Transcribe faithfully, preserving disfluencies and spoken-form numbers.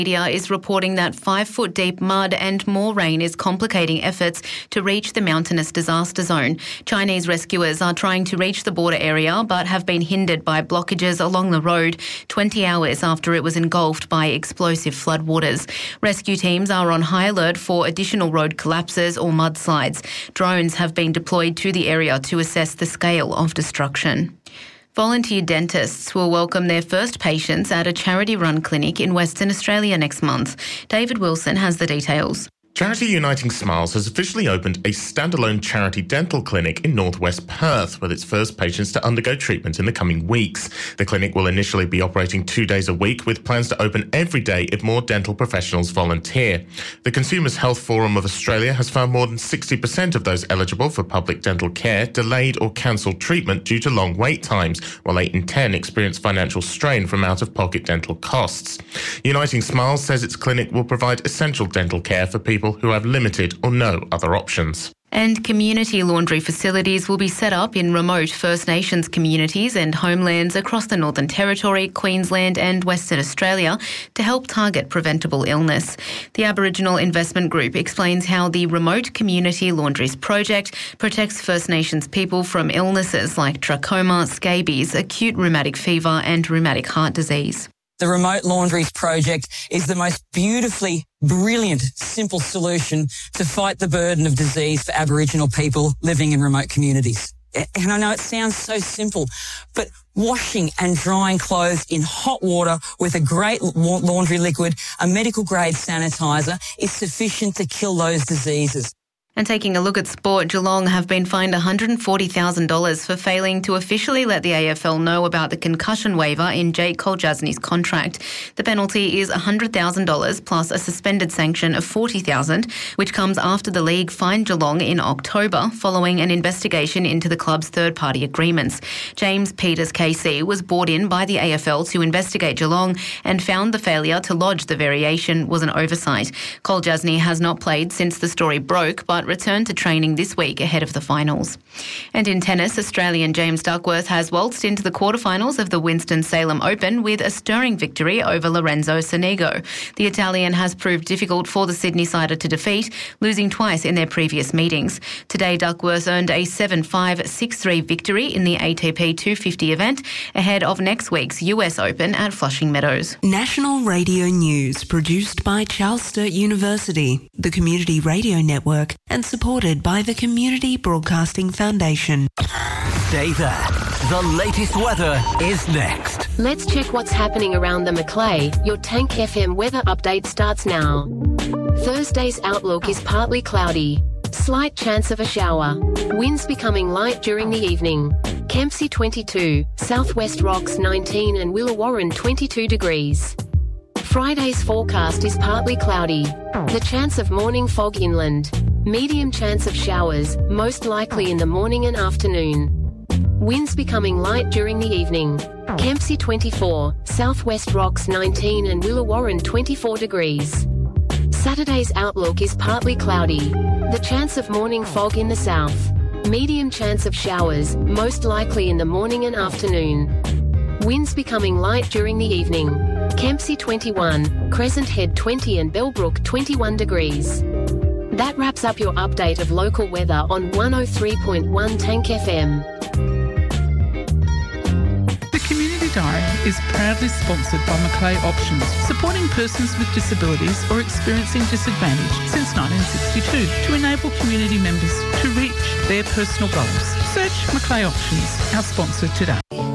Media is reporting that five-foot-deep mud and more rain is complicating efforts to reach the mountainous disaster zone. Chinese rescuers are trying to reach the border area but have been hindered by blockages along the road twenty hours after it was engulfed by explosive floodwaters. Rescue teams are on high alert for additional road collapses or mudslides. Drones have been deployed to the area to assess the scale of destruction. Volunteer dentists will welcome their first patients at a charity-run clinic in Western Australia next month. David Wilson has the details. Charity Uniting Smiles has officially opened a standalone charity dental clinic in northwest Perth, with its first patients to undergo treatment in the coming weeks. The clinic will initially be operating two days a week, with plans to open every day if more dental professionals volunteer. The Consumers Health Forum of Australia has found more than sixty percent of those eligible for public dental care delayed or cancelled treatment due to long wait times, while eight in ten experience financial strain from out-of-pocket dental costs. Uniting Smiles says its clinic will provide essential dental care for people who have limited or no other options. And community laundry facilities will be set up in remote First Nations communities and homelands across the Northern Territory, Queensland and Western Australia to help target preventable illness. The Aboriginal Investment Group explains how the Remote Community Laundries project protects First Nations people from illnesses like trachoma, scabies, acute rheumatic fever and rheumatic heart disease. The Remote Laundries project is the most beautifully brilliant, simple solution to fight the burden of disease for Aboriginal people living in remote communities. And I know it sounds so simple, but washing and drying clothes in hot water with a great laundry liquid, a medical grade sanitizer, is sufficient to kill those diseases. And taking a look at sport, Geelong have been fined one hundred forty thousand dollars for failing to officially let the A F L know about the concussion waiver in Jake Koljazny's contract. The penalty is one hundred thousand dollars plus a suspended sanction of forty thousand dollars, which comes after the league fined Geelong in October following an investigation into the club's third-party agreements. James Peters K C was brought in by the A F L to investigate Geelong and found the failure to lodge the variation was an oversight. Koljazny has not played since the story broke, but returned to training this week ahead of the finals. And in tennis, Australian James Duckworth has waltzed into the quarterfinals of the Winston-Salem Open with a stirring victory over Lorenzo Sonego. The Italian has proved difficult for the Sydney-sider to defeat, losing twice in their previous meetings. Today, Duckworth earned a seven five, six three victory in the A T P two fifty event ahead of next week's U S Open at Flushing Meadows. National Radio News, produced by Charles Sturt University, the Community Radio Network, and supported by the Community Broadcasting Foundation. Stay there. The latest weather is next. Let's check what's happening around the Macleay. Your Tank F M weather update starts now. Thursday's outlook is partly cloudy. Slight chance of a shower. Winds becoming light during the evening. Kempsey twenty-two, Southwest Rocks nineteen and Willawarren twenty-two degrees. Friday's forecast is partly cloudy. The chance of morning fog inland. Medium chance of showers, most likely in the morning and afternoon. Winds becoming light during the evening. Kempsey twenty-four, Southwest Rocks nineteen and Willawarren twenty-four degrees. Saturday's outlook is partly cloudy. The chance of morning fog in the south. Medium chance of showers, most likely in the morning and afternoon. Winds becoming light during the evening. Kempsey twenty-one, Crescent Head twenty and Bellbrook twenty-one degrees. That wraps up your update of local weather on one oh three point one Tank F M. The Community Diary is proudly sponsored by Macleay Options, supporting persons with disabilities or experiencing disadvantage since nineteen sixty-two to enable community members to reach their personal goals. Search Macleay Options, our sponsor today.